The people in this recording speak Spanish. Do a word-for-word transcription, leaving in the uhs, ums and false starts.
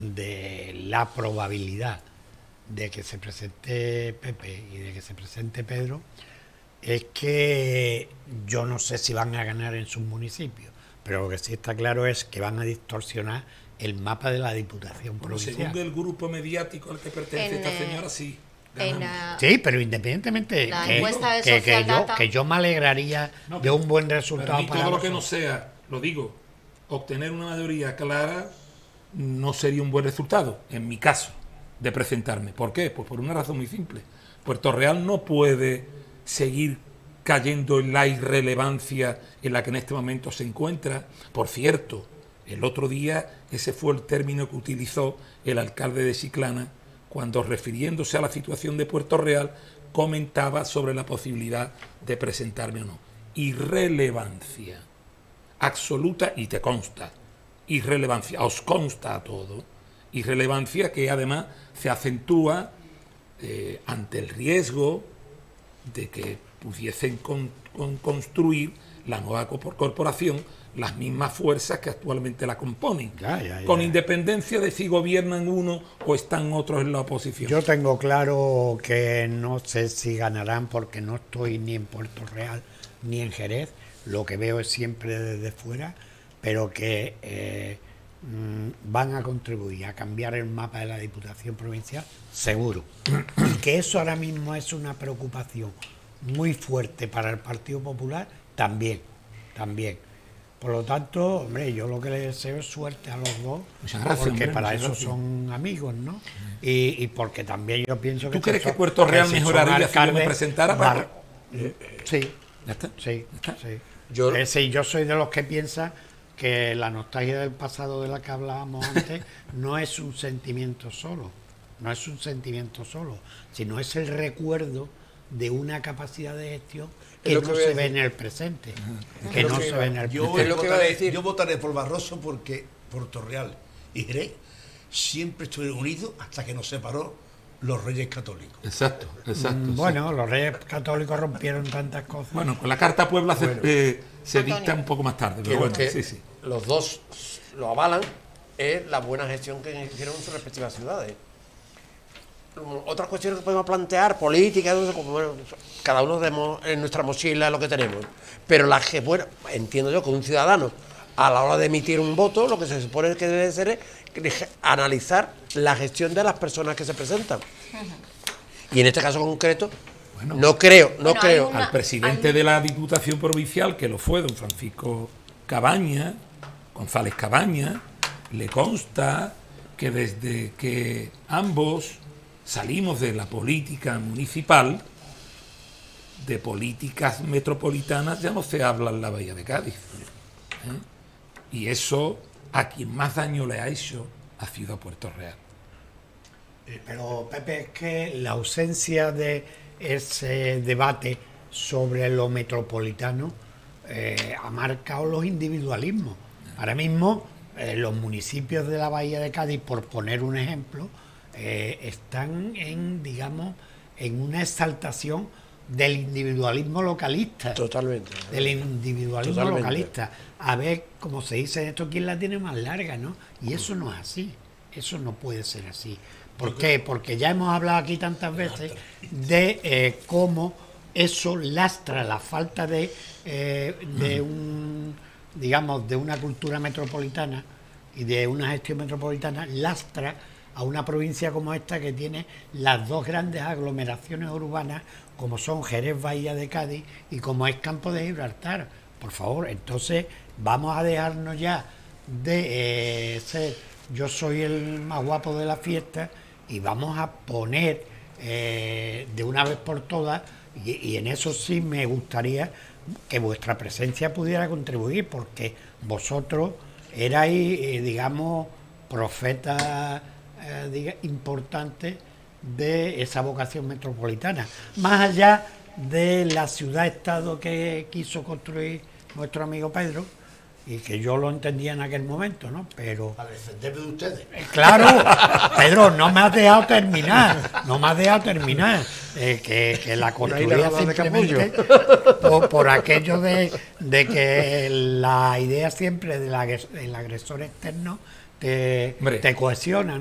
de la probabilidad de que se presente Pepe y de que se presente Pedro es que yo no sé si van a ganar en sus municipios, pero lo que sí está claro es que van a distorsionar el mapa de la Diputación bueno, provincial. Según el grupo mediático al que pertenece En, esta eh, señora, sí. en, ganamos. Sí, pero independientemente La que, encuesta de que, que Social yo, Data. que yo me alegraría No, de un buen Para resultado mí, para todo lo que no vosotros. sea, lo digo, obtener una mayoría clara no sería un buen resultado, en mi caso, de presentarme. ¿Por qué? Pues por una razón muy simple. Puerto Real no puede seguir cayendo en la irrelevancia en la que en este momento se encuentra. Por cierto, el otro día ese fue el término que utilizó el alcalde de Chiclana cuando, refiriéndose a la situación de Puerto Real, comentaba sobre la posibilidad de presentarme o no. Irrelevancia absoluta, y te consta, irrelevancia, os consta a todo, irrelevancia que además se acentúa eh, ante el riesgo de que pudiesen con, con construir la nueva corporación las mismas fuerzas que actualmente la componen, Ya, ya, ya. con independencia de si gobiernan uno o están otros en la oposición. Yo tengo claro que no sé si ganarán porque no estoy ni en Puerto Real ni en Jerez, lo que veo es siempre desde fuera, pero que eh, mm, van a contribuir a cambiar el mapa de la Diputación Provincial, seguro. Y que eso ahora mismo es una preocupación muy fuerte para el Partido Popular, también, también. Por lo tanto, hombre, yo lo que les deseo es suerte a los dos, Muchas gracias, porque hombre, para muchas eso gracias. son amigos, ¿no? Y, y porque también yo pienso que... ¿Tú crees si que son- Puerto Real si son mejoraría si yo me alcaldes, presentara, va- Paco? Sí, ¿Ya está? sí, ¿Ya está? sí. Yo- Eh, sí, yo soy de los que piensa que la nostalgia del pasado de la que hablábamos antes no es un sentimiento solo, no es un sentimiento solo, sino es el recuerdo de una capacidad de gestión Es que lo no que voy a se ve decir. en el presente, que Es lo no que se iba- ve en el yo, presente. es lo que iba a votaré- decir. yo votaré por Barroso porque Puerto Real y Jerez siempre estuvieron unidos hasta que nos separó los Reyes Católicos. Exacto, exacto. Mm, sí. Bueno, los reyes católicos rompieron tantas cosas. Bueno, con la Carta Puebla se, eh, se Antonio. dicta un poco más tarde, Que pero lo bueno, que sí, sí. los dos lo avalan es la buena gestión que hicieron en sus respectivas ciudades. Otras cuestiones que podemos plantear, políticas, no sé, como, bueno, cada uno tenemos en nuestra mochila lo que tenemos. Pero la que, bueno, entiendo yo que un ciudadano, a la hora de emitir un voto, lo que se supone que debe ser es analizar la gestión de las personas que se presentan. Y en este caso concreto, Bueno. no creo, no Bueno, hay creo. una- Al presidente hay- de la Diputación Provincial, que lo fue don Francisco Cabaña, González Cabaña, le consta que desde que ambos salimos de la política municipal, de políticas metropolitanas ya no se habla en la Bahía de Cádiz. ¿eh? Y eso a quien más daño le ha hecho ha sido a Puerto Real. Pero, Pepe, es que la ausencia de ese debate sobre lo metropolitano eh, ha marcado los individualismos. Ahora mismo, eh, los municipios de la Bahía de Cádiz, por poner un ejemplo, eh, están en, digamos, en una exaltación del individualismo localista. Totalmente. Del individualismo Totalmente. localista. A ver, como se dice esto, quién la tiene más larga, ¿no? Y eso no es así. Eso no puede ser así. ¿Por qué? Porque ya hemos hablado aquí tantas veces de eh, cómo eso lastra la falta de, eh, de un, digamos, de una cultura metropolitana y de una gestión metropolitana, lastra a una provincia como esta que tiene las dos grandes aglomeraciones urbanas como son Jerez, Bahía de Cádiz y como es Campo de Gibraltar. Por favor, entonces vamos a dejarnos ya de eh, ser yo soy el más guapo de la fiesta y vamos a poner eh, de una vez por todas, y, y en eso sí me gustaría que vuestra presencia pudiera contribuir, porque vosotros erais, eh, digamos, profetas eh, diga, importantes de esa vocación metropolitana, más allá de la ciudad-estado que quiso construir nuestro amigo Pedro, y que yo lo entendía en aquel momento, ¿no? Pero... Para defenderme de ustedes. Claro, Pedro, no me has dejado terminar, no me has dejado terminar, eh, que, que la construía rodada de simplemente por, por aquello de, de que la idea siempre del agres- del agresor externo te, Hombre. te cohesiona.